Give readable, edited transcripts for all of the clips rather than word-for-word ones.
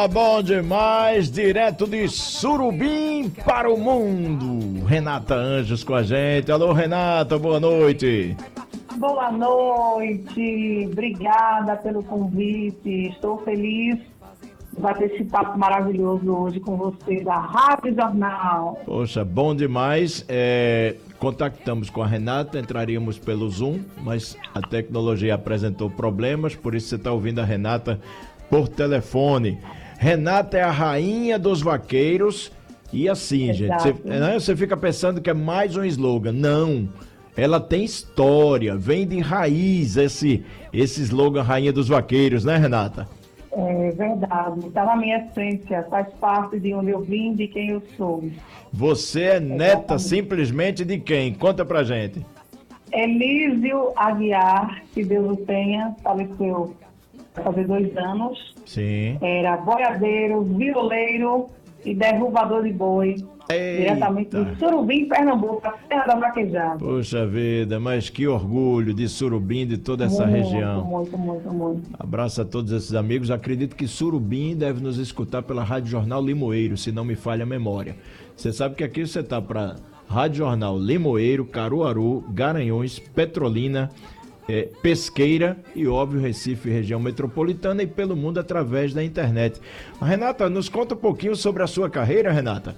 bom demais, direto de Surubim para o mundo. Renata Anjos com a gente. Alô, Renata, boa noite. Boa noite, obrigada pelo convite. Estou feliz de bater esse papo maravilhoso hoje com você da Rádio Jornal. Poxa, bom demais. Contactamos com a Renata, entraríamos pelo Zoom, mas a tecnologia apresentou problemas, por isso você está ouvindo a Renata por telefone. Renata é a rainha dos vaqueiros e assim, Exato. gente, você fica pensando que é mais um slogan. Não, ela tem história, vem de raiz esse slogan rainha dos vaqueiros, né, Renata? É verdade, está na minha essência, faz parte de onde eu vim, de quem eu sou. Você é neta simplesmente de quem? Conta pra gente. Elísio Aguiar, que Deus o tenha, faleceu há fazer 2 anos. Sim. Era boiadeiro, violeiro e derrubador de boi. Eita. Diretamente de Surubim, Pernambuco, a terra da vaquejada. Poxa vida, mas que orgulho de Surubim, de toda essa região. Muito. Abraço a todos esses amigos. Acredito que Surubim deve nos escutar pela Rádio Jornal Limoeiro, se não me falha a memória. Você sabe que aqui você tá para Rádio Jornal Limoeiro, Caruaru, Garanhuns, Petrolina, Pesqueira e, óbvio, Recife, região metropolitana e pelo mundo através da internet. Renata, nos conta um pouquinho sobre a sua carreira, Renata.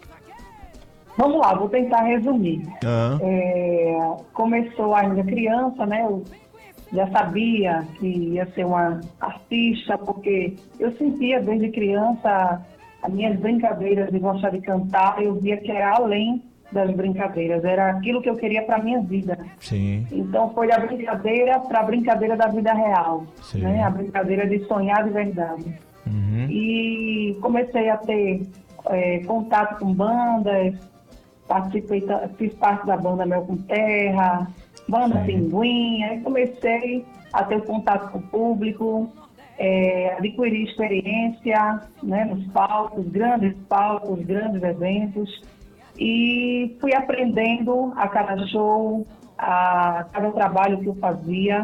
Vamos lá, vou tentar resumir. Ah. Começou ainda criança, né? Eu já sabia que ia ser uma artista, porque eu sentia desde criança as minhas brincadeiras de gostar de cantar, eu via que era além das brincadeiras, era aquilo que eu queria para a minha vida. Sim. Então foi da brincadeira para a brincadeira da vida real, né? A brincadeira de sonhar de verdade. Uhum. E comecei a ter contato com bandas, fiz parte da banda Mel com Terra, banda Pinguim, aí comecei a ter contato com o público, adquirir experiência, né, nos palcos, grandes eventos, e fui aprendendo a cada show, a cada trabalho que eu fazia,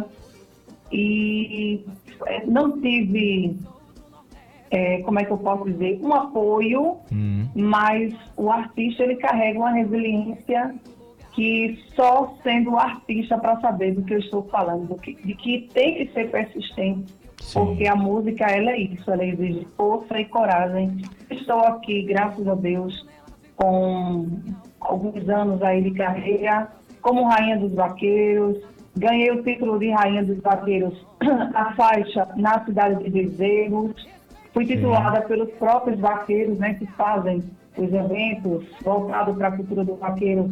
e não tive, como é que eu posso dizer, um apoio, mas o artista ele carrega uma resiliência que só sendo artista para saber do que eu estou falando, de que tem que ser persistente. Sim. Porque a música ela é isso, ela exige força e coragem. Estou aqui, graças a Deus, com alguns anos aí de carreira, como Rainha dos Vaqueiros, ganhei o título de Rainha dos Vaqueiros, a faixa na cidade de Bezerros, fui titulada pelos próprios vaqueiros, né, que fazem os eventos voltados para a cultura do vaqueiro